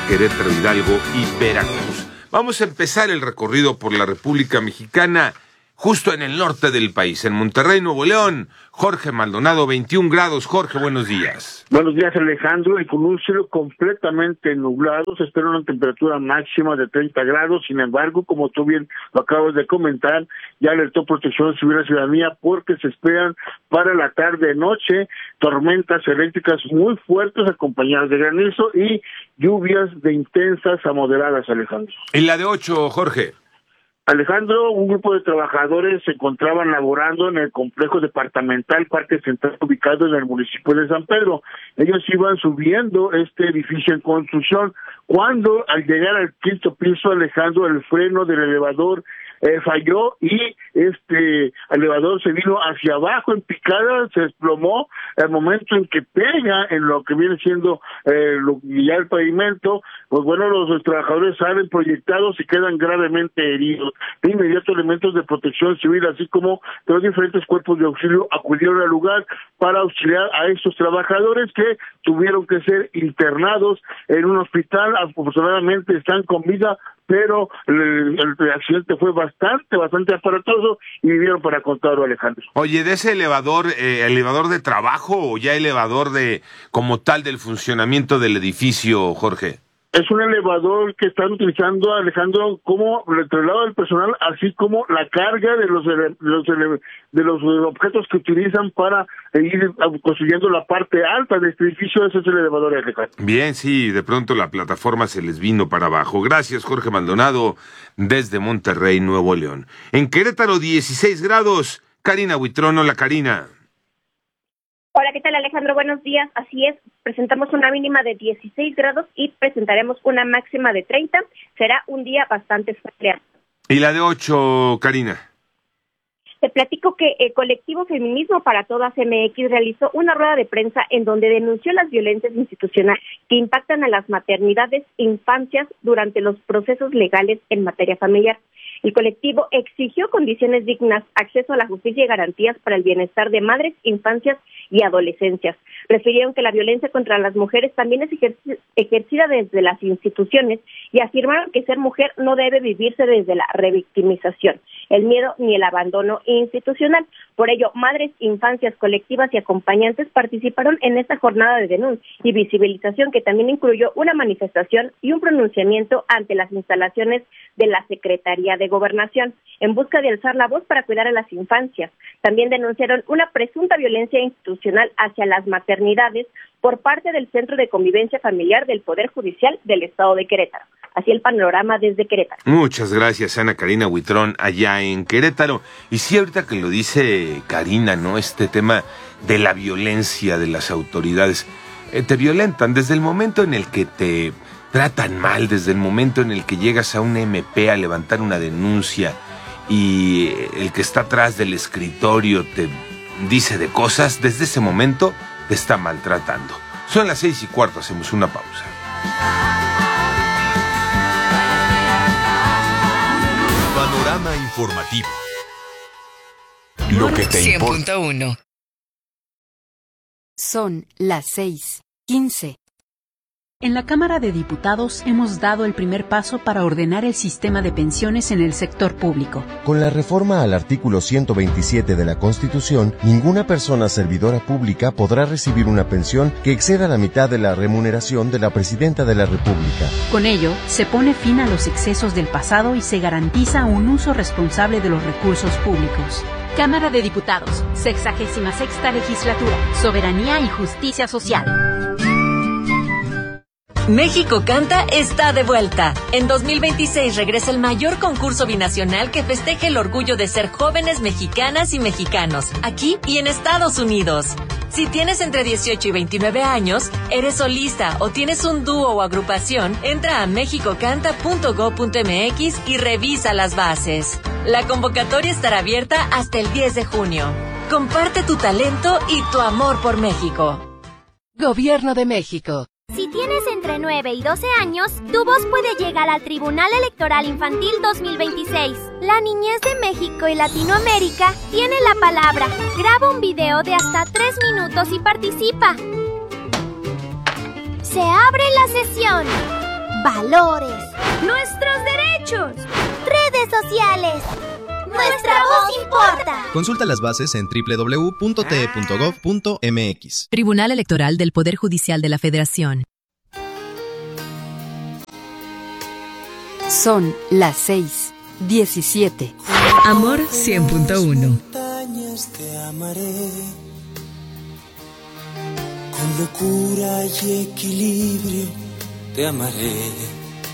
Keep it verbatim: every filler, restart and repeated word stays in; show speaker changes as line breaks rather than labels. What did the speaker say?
Querétaro, Hidalgo y Veracruz. Vamos a empezar el recorrido por la República Mexicana, justo en el norte del país, en Monterrey, Nuevo León. Jorge Maldonado, veintiún grados. Jorge, buenos días.
Buenos días, Alejandro, y con un cielo completamente nublado, se espera una temperatura máxima de treinta grados. Sin embargo, como tú bien lo acabas de comentar, ya alertó Protección Civil a la ciudadanía porque se esperan para la tarde-noche tormentas eléctricas muy fuertes acompañadas de granizo y lluvias de intensas a moderadas, Alejandro.
En la de ocho, Jorge.
Alejandro, un grupo de trabajadores se encontraban laborando en el complejo departamental Parque Central ubicado en el municipio de San Pedro. Ellos iban subiendo este edificio en construcción cuando al llegar al quinto piso, Alejandro, el freno del elevador Eh, falló y este elevador se vino hacia abajo en picada, se desplomó. El momento en que pega en lo que viene siendo eh, lo, ya el pavimento, pues bueno, los, los trabajadores salen proyectados y quedan gravemente heridos. De inmediato, elementos de Protección Civil, así como de los diferentes cuerpos de auxilio, acudieron al lugar para auxiliar a estos trabajadores que tuvieron que ser internados en un hospital. Afortunadamente están con vida, pero el, el accidente fue bastante, bastante aparatoso y vivieron para contarlo, Alejandro.
Oye, ¿de ese elevador, eh, elevador de trabajo o ya elevador de como tal del funcionamiento del edificio, Jorge?
Es un elevador que están utilizando, Alejandro, como el traslado del personal, así como la carga de los de los, de los objetos que utilizan para ir construyendo la parte alta de este edificio. Ese es el elevador, Alejandro.
Bien, sí, de pronto la plataforma se les vino para abajo. Gracias, Jorge Maldonado, desde Monterrey, Nuevo León. En Querétaro, dieciséis grados. Karina Buitrón, hola, Karina.
Hola, ¿qué tal, Alejandro? Buenos días. Así es, presentamos una mínima de dieciséis grados y presentaremos una máxima de treinta. Será un día bastante soleado.
¿Y la de ocho, Karina?
Te platico que el colectivo Feminismo para Todas M X realizó una rueda de prensa en donde denunció las violencias institucionales que impactan a las maternidades e infancias durante los procesos legales en materia familiar. El colectivo exigió condiciones dignas, acceso a la justicia y garantías para el bienestar de madres, infancias y adolescencias. Refirieron que la violencia contra las mujeres también es ejerc- ejercida desde las instituciones y afirmaron que ser mujer no debe vivirse desde la revictimización, el miedo ni el abandono institucional. Por ello, madres, infancias, colectivas y acompañantes participaron en esta jornada de denuncia y visibilización que también incluyó una manifestación y un pronunciamiento ante las instalaciones de la Secretaría de Gobernación en busca de alzar la voz para cuidar a las infancias. También denunciaron una presunta violencia institucional hacia las maternidades por parte del Centro de Convivencia Familiar del Poder Judicial del Estado de Querétaro. Así el panorama desde Querétaro.
Muchas gracias, Ana Karina Buitrón, allá en Querétaro. Y sí, ahorita que lo dice Karina, ¿no? Este tema de la violencia de las autoridades. Eh, te violentan desde el momento en el que te tratan mal, desde el momento en el que llegas a un M P a levantar una denuncia y el que está atrás del escritorio te dice de cosas, desde ese momento te está maltratando. Son las seis y cuarto, hacemos una pausa.
Panorama informativo. Lo que te importa.
cien punto uno.
Son las seis quince.
En la Cámara de Diputados hemos dado el primer paso para ordenar el sistema de pensiones en el sector público.
Con la reforma al artículo ciento veintisiete de la Constitución, ninguna persona servidora pública podrá recibir una pensión que exceda la mitad de la remuneración de la Presidenta de la República.
Con ello, se pone fin a los excesos del pasado y se garantiza un uso responsable de los recursos públicos.
Cámara de Diputados, sexagésima sexta legislatura, Soberanía y Justicia Social. México Canta está de vuelta. En dos mil veintiséis regresa el mayor concurso binacional que festeja el orgullo de ser jóvenes mexicanas y mexicanos, aquí y en Estados Unidos. Si tienes entre dieciocho y veintinueve años, eres solista o tienes un dúo o agrupación, entra a mexico canta punto gob punto m x y revisa las bases. La convocatoria estará abierta hasta el diez de junio. Comparte tu talento y tu amor por México.
Gobierno de México.
Si tienes entre nueve y doce años, tu voz puede llegar al Tribunal Electoral Infantil dos mil veintiséis. La niñez de México y Latinoamérica tiene la palabra. Graba un video de hasta tres minutos y participa. Se abre la sesión. valores, nuestros derechos, redes sociales. ¡Nuestra voz importa!
Consulta las bases en doble u doble u doble u punto t e punto gov punto m x.
Tribunal Electoral del Poder Judicial de la Federación.
Son las seis, diecisiete.
Amor cien punto uno.
Te amaré con locura y equilibrio, te amaré.